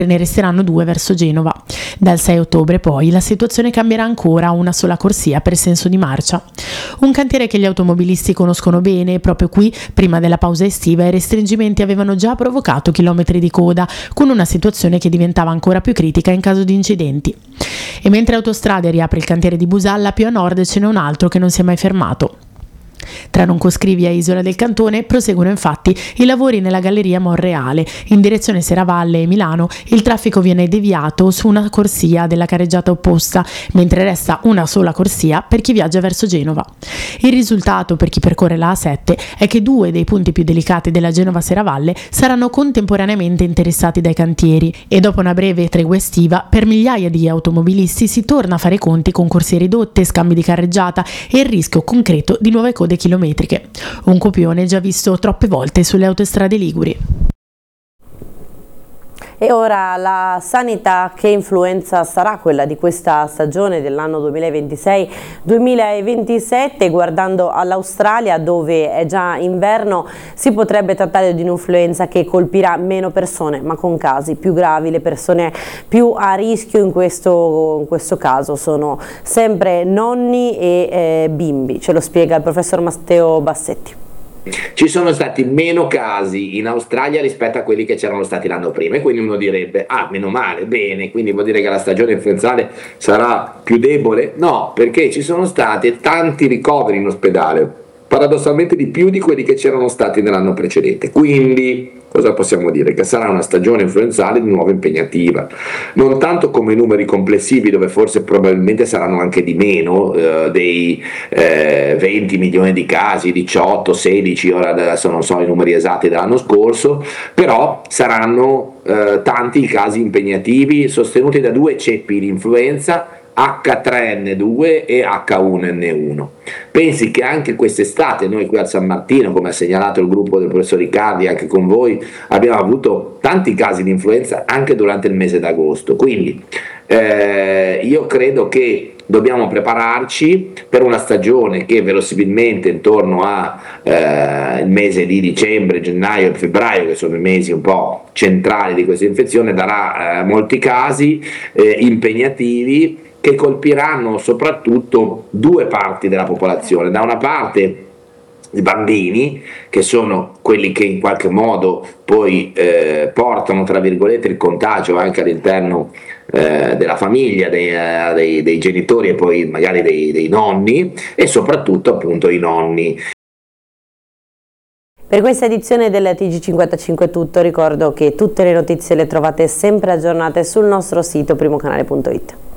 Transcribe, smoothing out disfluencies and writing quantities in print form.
ne resteranno 2 verso Genova. Dal 6 ottobre poi la situazione cambierà ancora a una sola corsia per senso di marcia. Un cantiere che gli automobilisti conoscono bene. Proprio qui, prima della pausa estiva, i restringimenti avevano già provocato chilometri di coda, con una situazione che diventava ancora più critica in caso di incidenti. E mentre Autostrade riapre il cantiere di Busalla, più a nord ce n'è un altro che non si è mai fermato. Tra Roncoscrivia e Isola del Cantone proseguono infatti i lavori nella galleria Monreale. In direzione Serravalle e Milano il traffico viene deviato su una corsia della carreggiata opposta, mentre resta una sola corsia per chi viaggia verso Genova. Il risultato per chi percorre la A7 è che 2 dei punti più delicati della Genova-Serravalle saranno contemporaneamente interessati dai cantieri e dopo una breve tregua estiva per migliaia di automobilisti si torna a fare conti con corsie ridotte, scambi di carreggiata e il rischio concreto di nuove code chilometriche, un copione già visto troppe volte sulle autostrade liguri. E ora la sanità, che influenza sarà quella di questa stagione dell'anno 2026-2027? Guardando all'Australia, dove è già inverno, si potrebbe trattare di un'influenza che colpirà meno persone, ma con casi più gravi. Le persone più a rischio in questo caso sono sempre nonni e bimbi. Ce lo spiega il professor Matteo Bassetti. Ci sono stati meno casi in Australia rispetto a quelli che c'erano stati l'anno prima, e quindi uno direbbe: ah, meno male, bene, quindi vuol dire che la stagione influenzale sarà più debole? No, perché ci sono stati tanti ricoveri in ospedale, paradossalmente di più di quelli che c'erano stati nell'anno precedente. Quindi cosa possiamo dire? Che sarà una stagione influenzale di nuovo impegnativa, non tanto come numeri complessivi, dove forse probabilmente saranno anche di meno, dei 20 milioni di casi, 18, 16, ora adesso non so i numeri esatti dell'anno scorso, però saranno tanti i casi impegnativi sostenuti da 2 ceppi di influenza, H3N2 e H1N1. Pensi che anche quest'estate noi qui a San Martino, come ha segnalato il gruppo del professor Riccardi, anche con voi, abbiamo avuto tanti casi di influenza anche durante il mese d'agosto. Quindi io credo che dobbiamo prepararci per una stagione che verosimilmente intorno al mese di dicembre, gennaio e febbraio, che sono i mesi un po' centrali di questa infezione, darà molti casi impegnativi che colpiranno soprattutto 2 parti della popolazione. Da una parte i bambini, che sono quelli che in qualche modo poi portano, tra virgolette, il contagio anche all'interno della famiglia, dei genitori e poi magari dei nonni, e soprattutto appunto i nonni. Per questa edizione del TG55 è tutto. Ricordo che tutte le notizie le trovate sempre aggiornate sul nostro sito primocanale.it.